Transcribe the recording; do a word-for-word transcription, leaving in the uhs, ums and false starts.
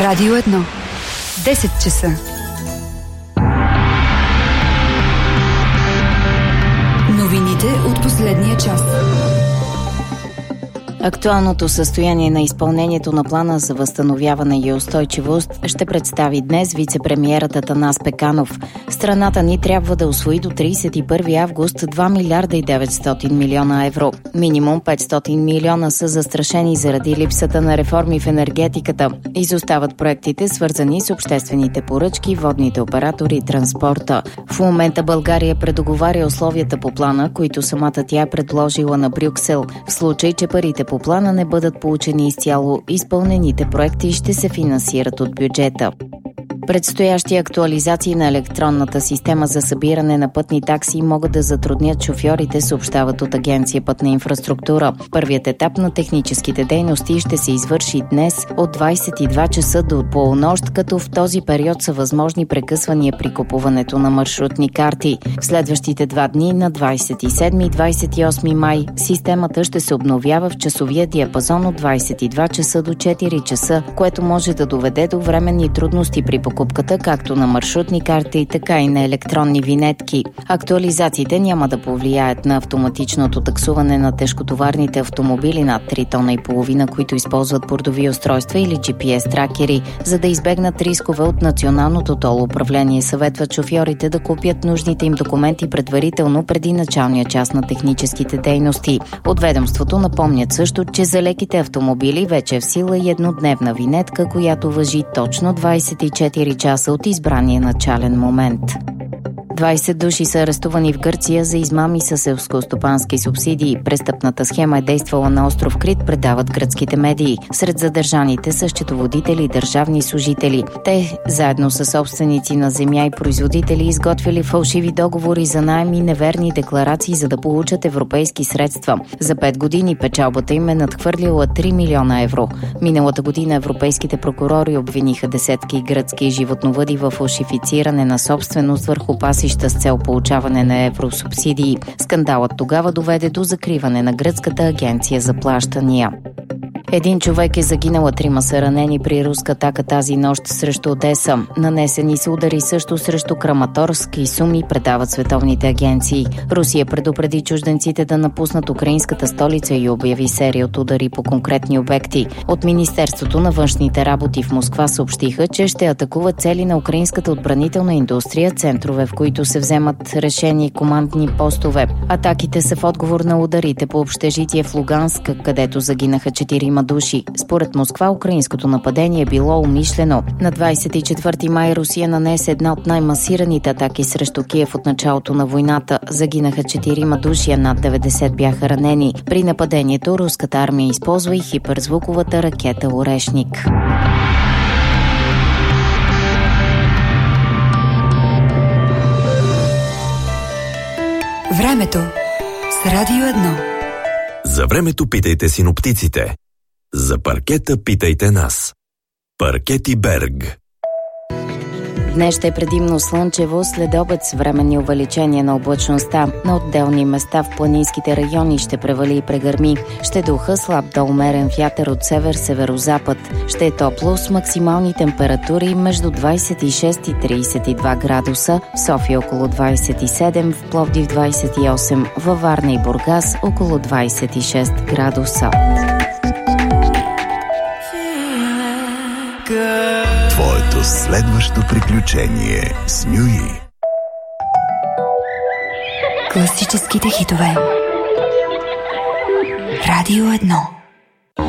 Радио едно. десет часа. Новините от последния час. Актуалното състояние на изпълнението на плана за възстановяване и устойчивост ще представи днес вице-премиерът Атанас Пеканов. Страната ни трябва да усвои до тридесет и първи август два милиарда и деветстотин милиона евро. Минимум петстотин милиона са застрашени заради липсата на реформи в енергетиката. Изостават проектите, свързани с обществените поръчки, водните оператори и транспорта. В момента България предоговаря условията по плана, които самата тя е предложила на Брюксел. В случай, че парите по плана не бъдат получени изцяло, изпълнените проекти ще се финансират от бюджета. Предстоящи актуализации на електронната система за събиране на пътни такси могат да затруднят шофьорите, съобщават от Агенция Пътна инфраструктура. Първият етап на техническите дейности ще се извърши днес от двадесет и два часа до полунощ, като в този период са възможни прекъсвания при купуването на маршрутни карти. В следващите два дни, на двадесет и седми и двадесет и осми май, системата ще се обновява в часовия диапазон от двадесет и два часа до четири часа, което може да доведе до временни трудности при покупката както на маршрутни карти, така и на електронни винетки. Актуализациите няма да повлияят на автоматичното таксуване на тежкотоварните автомобили над три тона и половина, които използват бордови устройства или джи пи ес тракери. За да избегнат рискове, от Националното тол управление съветват шофьорите да купят нужните им документи предварително преди началния час на техническите дейности. От ведомството напомнят също, че за леките автомобили вече е в сила и еднодневна винетка, която важи точно двадесет и четири часа от избрания начален момент. двадесет души са арестувани в Гърция за измами с селскостопански субсидии. Престъпната схема е действала на остров Крит, предават гръцките медии. Сред задържаните са счетоводители и държавни служители. Те, заедно с собственици на земя и производители, изготвили фалшиви договори за наем и неверни декларации, за да получат европейски средства. За пет години печалбата им е надхвърлила три милиона евро. Миналата година европейските прокурори обвиниха десетки гръцки животновъди в фалшифициране на собственост върху пасища с цел получаване на евросубсидии. Скандалът тогава доведе до закриване на гръцката агенция за плащания. Един човек е загинал, а трима са ранени при руска атака тази нощ срещу Одеса. Нанесени са удари също срещу Краматорск и Суми, предават световните агенции. Русия предупреди чужденците да напуснат украинската столица и обяви серия от удари по конкретни обекти. От Министерството на външните работи в Москва съобщиха, че ще атакуват цели на украинската отбранителна индустрия, центрове, в които се вземат решения и командни постове. Атаките са в отговор на ударите по общежитие в Луганск, където загинаха четирима души. Според Москва, украинското нападение е било умишлено. На двадесет и четвърти май Русия нанесе една от най-масираните атаки срещу Киев от началото на войната. Загинаха четирима души, а над деветдесет бяха ранени. При нападението руската армия използва и хиперзвуковата ракета Орешник. Времето с Радио едно. За времето питайте синоптиците. За паркета питайте нас. Паркети Берг. Днес ще е предимно слънчево, след обед с временни увеличения на облачността. На отделни места в планинските райони ще превали и прегърми. Ще духа слаб до умерен вятър от север-северозапад. Ще е топло с максимални температури между двадесет и шест и тридесет и два градуса, в София около двадесет и седем, в Пловдив двадесет и осем, във Варна и Бургас около двадесет и шест градуса. Твоето следващо приключение с Нюи. Класическите хитове. Радио едно.